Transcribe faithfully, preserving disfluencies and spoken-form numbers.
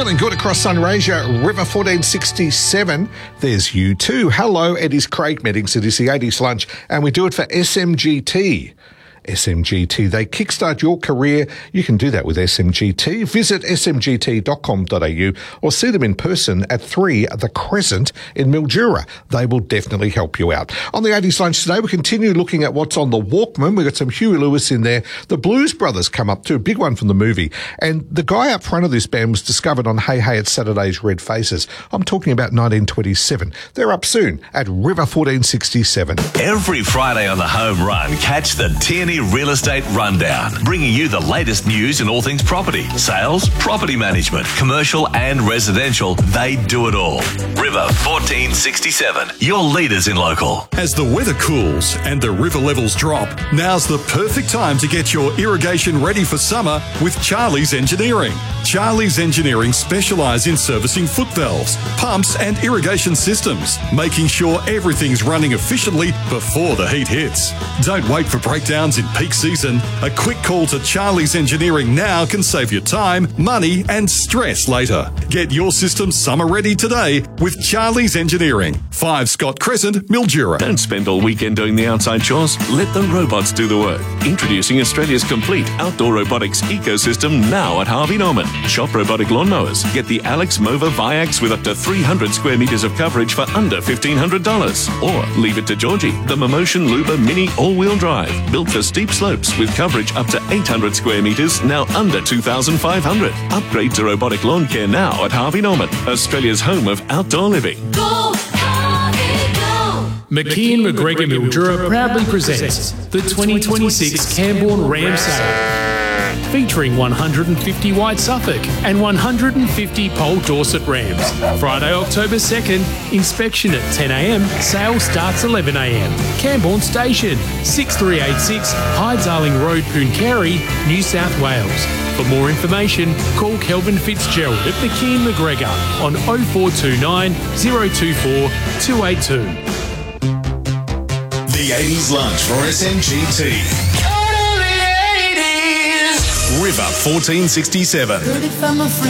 Feeling good across Sunraysia, River fourteen sixty-seven. There's you too. Hello, Eddie's Craig Meddings. It is the eighties lunch, and we do it for S M G T. S M G T, they kickstart your career. You can do that with S M G T. Visit s m g t dot com dot a u or see them in person at three The Crescent in Mildura. They will definitely help you out. On the eighties lunch today, we continue looking at what's on the Walkman. We've got some Huey Lewis in there. The Blues Brothers come up too, a big one from the movie. And the guy up front of this band was discovered on Hey Hey It's Saturday's Red Faces. I'm talking about nineteen twenty-seven. They're up soon at River fourteen sixty-seven. Every Friday on the Home Run, catch the Tierney Real Estate Rundown, bringing you the latest news in all things property, sales, property management, commercial and residential. They do it all. River fourteen sixty-seven, your leaders in local. As the weather cools and the river levels drop, now's the perfect time to get your irrigation ready for summer with Charlie's Engineering. Charlie's Engineering specialise in servicing foot valves, pumps and irrigation systems, making sure everything's running efficiently before the heat hits. Don't wait for breakdowns in peak season. A quick call to Charlie's Engineering now can save you time, money and stress later. Get your system summer ready today with Charlie's Engineering. five Scott Crescent, Mildura. Don't spend all weekend doing the outside chores. Let the robots do the work. Introducing Australia's complete outdoor robotics ecosystem now at Harvey Norman. Shop robotic lawnmowers. Get the Alex Mova Viax with up to three hundred square metres of coverage for under fifteen hundred dollars. Or leave it to Georgie, the Momotion Luba Mini all-wheel drive. Built for steep slopes with coverage up to eight hundred square metres, now under two thousand five hundred. Upgrade to robotic lawn care now at Harvey Norman, Australia's home of outdoor living. Go, Harvey, go! McKean McGregor Mildura proudly presents the twenty twenty-six Camborne Ram Sale, featuring one hundred fifty White Suffolk and one hundred fifty Pole Dorset Rams. Friday, October second, inspection at ten a m, sale starts eleven a m. Camborne Station, six three eight six High Darling Road, Pooncarie, New South Wales. For more information, call Kelvin Fitzgerald at McKean McGregor on oh four two nine, oh two four, two eight two. The eighties lunch for S M G T. River fourteen sixty-seven.